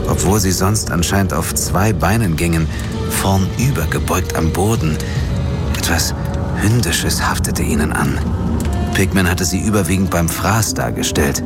obwohl sie sonst anscheinend auf 2 Beinen gingen, vornüber gebeugt am Boden. Etwas Hündisches haftete ihnen an. Pigman hatte sie überwiegend beim Fraß dargestellt.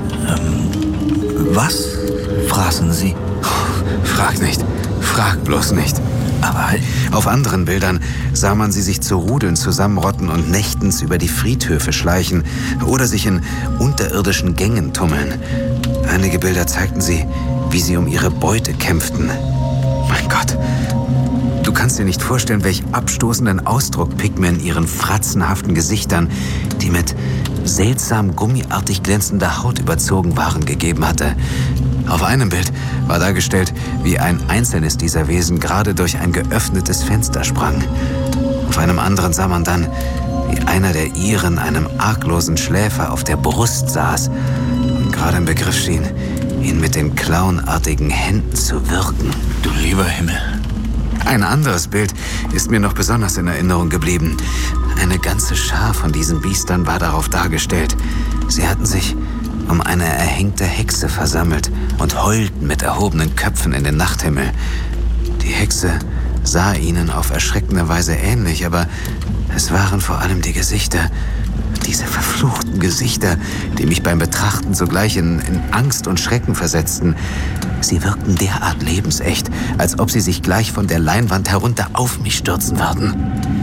Was fraßen sie? Frag nicht. Frag bloß nicht. Aber auf anderen Bildern sah man sie sich zu Rudeln zusammenrotten und nächtens über die Friedhöfe schleichen oder sich in unterirdischen Gängen tummeln. Einige Bilder zeigten sie, wie sie um ihre Beute kämpften. Mein Gott, du kannst dir nicht vorstellen, welch abstoßenden Ausdruck Pigman ihren fratzenhaften Gesichtern, die mit seltsam gummiartig glänzender Haut überzogen waren, gegeben hatte. Auf einem Bild war dargestellt, wie ein einzelnes dieser Wesen gerade durch ein geöffnetes Fenster sprang. Auf einem anderen sah man dann, wie einer der Iren einem arglosen Schläfer auf der Brust saß und gerade im Begriff schien, ihn mit den klauenartigen Händen zu würgen. Du lieber Himmel. Ein anderes Bild ist mir noch besonders in Erinnerung geblieben. Eine ganze Schar von diesen Biestern war darauf dargestellt. Sie hatten sich um eine erhängte Hexe versammelt und heulten mit erhobenen Köpfen in den Nachthimmel. Die Hexe sah ihnen auf erschreckende Weise ähnlich, aber es waren vor allem die Gesichter, diese verfluchten Gesichter, die mich beim Betrachten sogleich in Angst und Schrecken versetzten. Sie wirkten derart lebensecht, als ob sie sich gleich von der Leinwand herunter auf mich stürzen würden.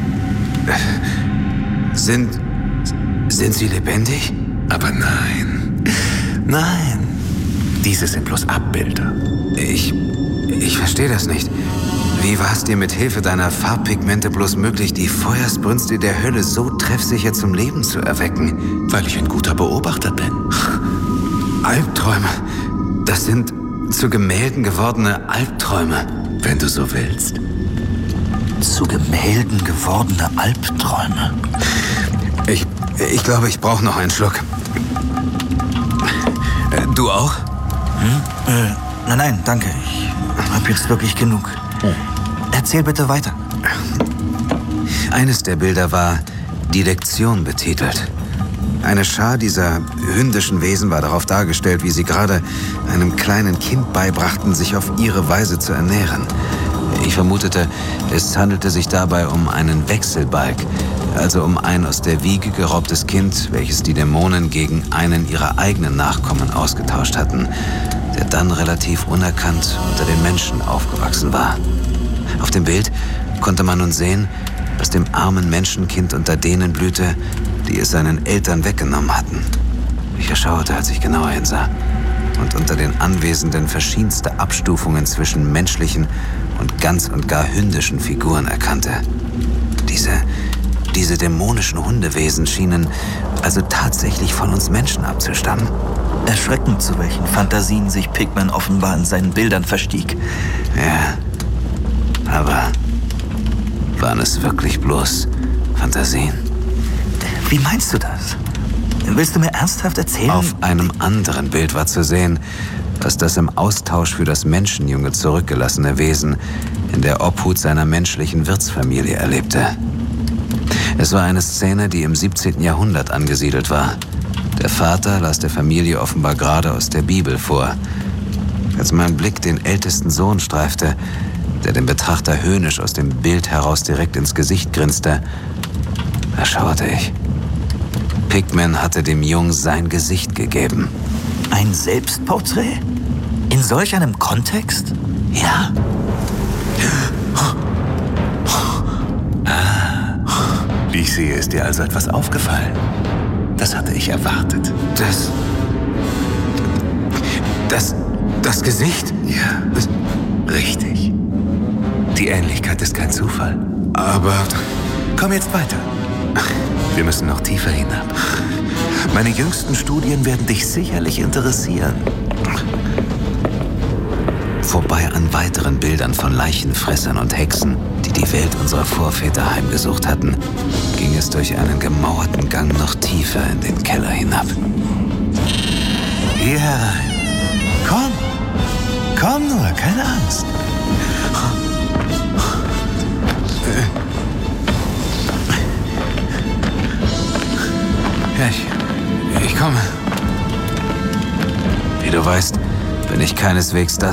Sind sie lebendig? Aber nein. Nein. Diese sind bloß Abbilder. Ich verstehe das nicht. Wie war es dir mit Hilfe deiner Farbpigmente bloß möglich, die Feuersbrünste der Hölle so treffsicher zum Leben zu erwecken? Weil ich ein guter Beobachter bin. Albträume. Das sind zu Gemälden gewordene Albträume. Wenn du so willst. Zu Gemälden gewordene Albträume. Ich glaube, ich brauche noch einen Schluck. Du auch? Nein, danke. Ich habe jetzt wirklich genug. Erzähl bitte weiter. Eines der Bilder war Die Lektion betitelt. Eine Schar dieser hündischen Wesen war darauf dargestellt, wie sie gerade einem kleinen Kind beibrachten, sich auf ihre Weise zu ernähren. Ich vermutete, es handelte sich dabei um einen Wechselbalg, also um ein aus der Wiege geraubtes Kind, welches die Dämonen gegen einen ihrer eigenen Nachkommen ausgetauscht hatten, der dann relativ unerkannt unter den Menschen aufgewachsen war. Auf dem Bild konnte man nun sehen, was dem armen Menschenkind unter denen blühte, die es seinen Eltern weggenommen hatten. Ich erschauerte, als ich genauer hinsah und unter den Anwesenden verschiedenste Abstufungen zwischen menschlichen und ganz und gar hündischen Figuren erkannte. Diese dämonischen Hundewesen schienen also tatsächlich von uns Menschen abzustammen. Erschreckend, zu welchen Fantasien sich Pigman offenbar in seinen Bildern verstieg. Ja, aber waren es wirklich bloß Fantasien? Wie meinst du das? Willst du mir ernsthaft erzählen? Auf einem anderen Bild war zu sehen, dass das im Austausch für das Menschenjunge zurückgelassene Wesen in der Obhut seiner menschlichen Wirtsfamilie erlebte. Es war eine Szene, die im 17. Jahrhundert angesiedelt war. Der Vater las der Familie offenbar gerade aus der Bibel vor. Als mein Blick den ältesten Sohn streifte, der dem Betrachter höhnisch aus dem Bild heraus direkt ins Gesicht grinste, erschauerte ich. Pigman hatte dem Jungen sein Gesicht gegeben. Ein Selbstporträt? In solch einem Kontext? Ja. Wie ich sehe, ist dir also etwas aufgefallen. Das hatte ich erwartet. Das Gesicht? Ja, richtig. Die Ähnlichkeit ist kein Zufall. Aber... Komm jetzt weiter. Wir müssen noch tiefer hinab. Meine jüngsten Studien werden dich sicherlich interessieren. Vorbei an weiteren Bildern von Leichenfressern und Hexen, die die Welt unserer Vorväter heimgesucht hatten, ging es durch einen gemauerten Gang noch tiefer in den Keller hinab. Hier herein. Komm nur, keine Angst. Ja, ich komme. Wie du weißt, bin ich keineswegs das